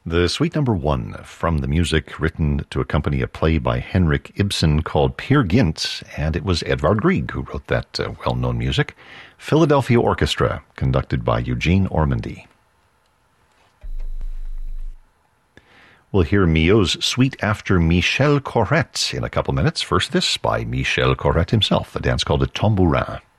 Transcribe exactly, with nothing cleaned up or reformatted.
The suite number one from the music written to accompany a play by Henrik Ibsen called Peer Gynt, and it was Edvard Grieg who wrote that uh, well-known music. Philadelphia Orchestra, conducted by Eugene Ormandy. We'll hear Milhaud's suite after Michel Corrette in a couple minutes. First, this by Michel Corrette himself, a dance called a tambourin.